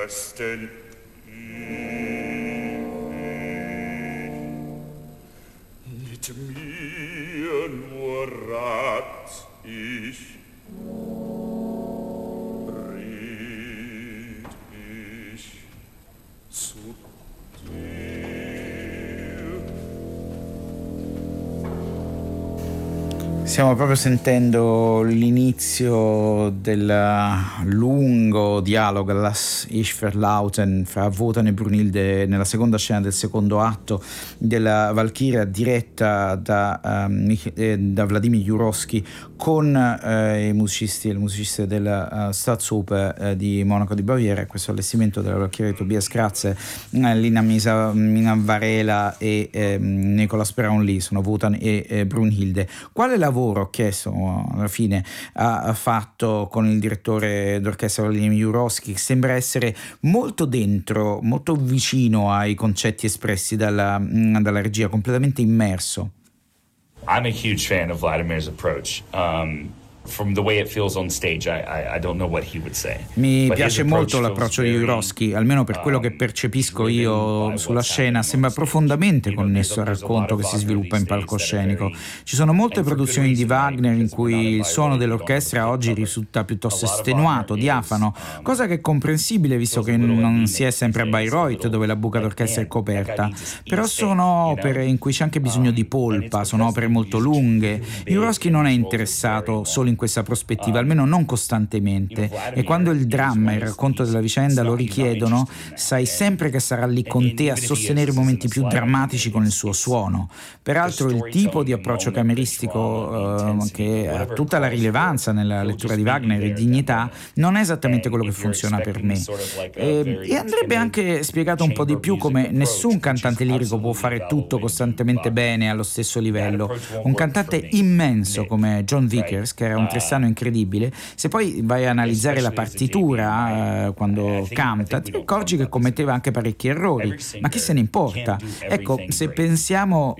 besten mit mir nur rat ich red ich zu dir. Stiamo proprio sentendo l'inizio del lungo dialogo, das Ich verlauten, fra Wotan e Brunhilde nella seconda scena del secondo atto della Valchiria, diretta da Vladimir Jurowski con i musicisti e le musiciste della Staatsoper di Monaco di Baviera. Questo allestimento della Valchiria di Tobias Kratzer, Lina Mina Varela e Nicolas Brownlee sono Wotan e Brunhilde. Quale lavoro che alla fine ha fatto con il direttore d'orchestra Vladimir Jurowski, che sembra essere molto dentro, molto vicino ai concetti espressi dalla regia, completamente immerso. I'm a huge fan of Vladimir's approach. From the way it feels on stage, I don't know what he would say. Mi piace molto l'approccio di Jurowski, almeno per quello che percepisco io sulla scena, sembra profondamente connesso al racconto che si sviluppa in palcoscenico. Ci sono molte produzioni di Wagner in cui il suono dell'orchestra oggi risulta piuttosto estenuato, diafano, cosa che è comprensibile visto che non si è sempre a Bayreuth dove la buca d'orchestra è coperta. Però sono opere in cui c'è anche bisogno di polpa, sono opere molto lunghe. Jurowski non è interessato solo in questa prospettiva, almeno non costantemente, e quando il dramma e il racconto della vicenda lo richiedono, sai sempre che sarà lì con te a sostenere i momenti più drammatici con il suo suono. Peraltro il tipo di approccio cameristico che ha tutta la rilevanza nella lettura di Wagner e dignità non è esattamente quello che funziona per me, e andrebbe anche spiegato un po' di più come nessun cantante lirico può fare tutto costantemente bene allo stesso livello. Un cantante immenso come John Vickers, che era un tristano incredibile, se poi vai a analizzare la partitura quando canta ti accorgi che commetteva anche parecchi errori, ma chi se ne importa? Ecco, se pensiamo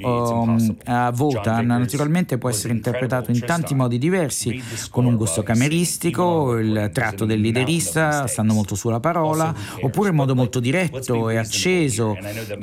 a Wotan, naturalmente può essere interpretato in tanti modi diversi, con un gusto cameristico, il tratto del liderista stando molto sulla parola, oppure in modo molto diretto e acceso,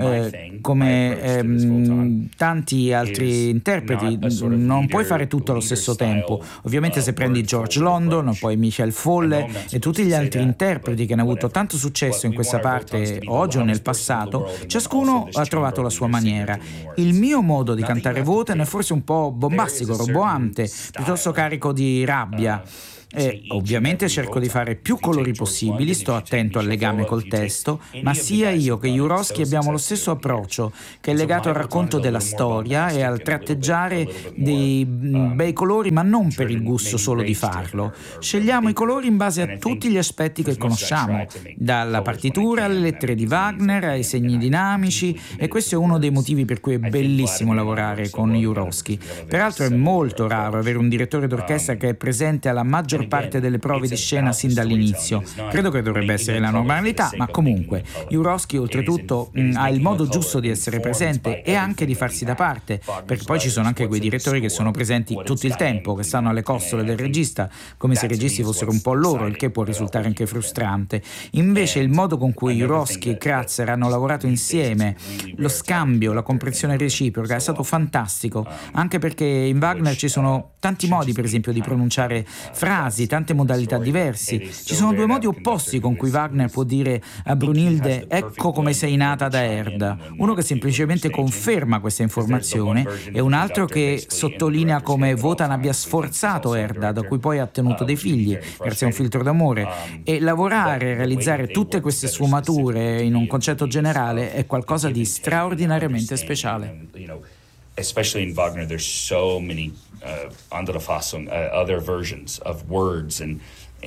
come tanti altri interpreti. Non puoi fare tutto allo stesso tempo. Ovviamente se prendi George London, poi Michael Folle e tutti gli altri interpreti che hanno avuto tanto successo in questa parte oggi o nel passato, ciascuno ha trovato la sua maniera. Il mio modo di cantare Wotan è forse un po' bombastico, roboante, piuttosto carico di rabbia. E ovviamente cerco di fare più colori possibili, sto attento al legame col testo, ma sia io che Jurowski abbiamo lo stesso approccio, che è legato al racconto della storia e al tratteggiare dei bei colori, ma non per il gusto solo di farlo. Scegliamo i colori in base a tutti gli aspetti che conosciamo, dalla partitura alle lettere di Wagner ai segni dinamici, e questo è uno dei motivi per cui è bellissimo lavorare con Jurowski. Peraltro è molto raro avere un direttore d'orchestra che è presente alla maggior parte delle prove di scena sin dall'inizio. Credo che dovrebbe essere la normalità, ma comunque Jurowski oltretutto ha il modo giusto di essere presente e anche di farsi da parte, perché poi ci sono anche quei direttori che sono presenti tutto il tempo, che stanno alle costole del regista come se i registi fossero un po' loro, il che può risultare anche frustrante. Invece il modo con cui Jurowski e Kratzer hanno lavorato insieme, lo scambio, la comprensione reciproca è stato fantastico, anche perché in Wagner ci sono tanti modi, per esempio, di pronunciare frasi, tante modalità diverse. Ci sono due modi opposti con cui Wagner può dire a Brunhilde ecco come sei nata da Erda, uno che semplicemente conferma questa informazione e un altro che sottolinea come Wotan abbia sforzato Erda, da cui poi ha ottenuto dei figli grazie a un filtro d'amore, e lavorare e realizzare tutte queste sfumature in un concetto generale è qualcosa di straordinariamente speciale. Especially in Wagner, there's so many andere Fassung, other versions of words, and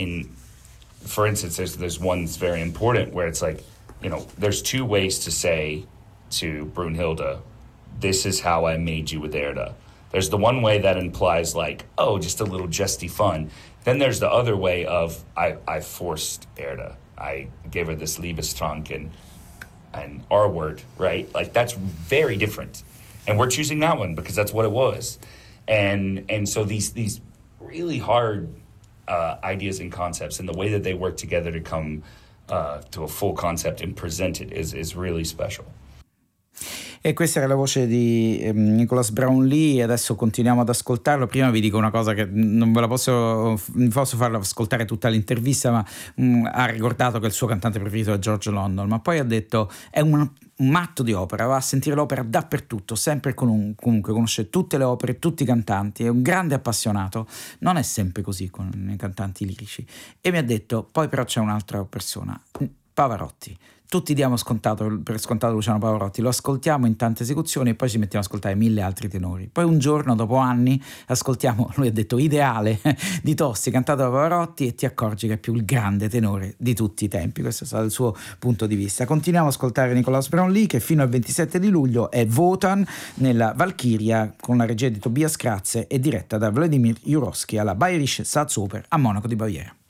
for instance, there's one that's very important where it's like, there's two ways to say to Brunhilde, this is how I made you with Erda. There's the one way that implies like, oh, just a little jesty fun. Then there's the other way of I forced Erda. I gave her this Liebestrank and R word, right? Like that's very different. And we're choosing that one because that's what it was. And so these really hard ideas and concepts and the way that they work together to come to a full concept and present it is really special. E questa era la voce di Nicholas Brownlee, e adesso continuiamo ad ascoltarlo. Prima vi dico una cosa che non posso farlo ascoltare tutta l'intervista, ma ha ricordato che il suo cantante preferito è George London, ma poi ha detto è un matto di opera, va a sentire l'opera dappertutto, sempre comunque conosce tutte le opere, tutti i cantanti, è un grande appassionato. Non è sempre così con i cantanti lirici. E mi ha detto, poi però c'è un'altra persona, Pavarotti. Tutti diamo per scontato Luciano Pavarotti, lo ascoltiamo in tante esecuzioni e poi ci mettiamo ad ascoltare 1000 altri tenori. Poi un giorno, dopo anni, ascoltiamo, lui ha detto, Ideale di Tossi, cantato da Pavarotti, e ti accorgi che è più il grande tenore di tutti i tempi. Questo è stato il suo punto di vista. Continuiamo ad ascoltare Nicholas Brownlee, che fino al 27 di luglio è Wotan nella Valchiria, con la regia di Tobias Kratze e diretta da Vladimir Jurowski alla Bayerische Staatsoper a Monaco di Baviera.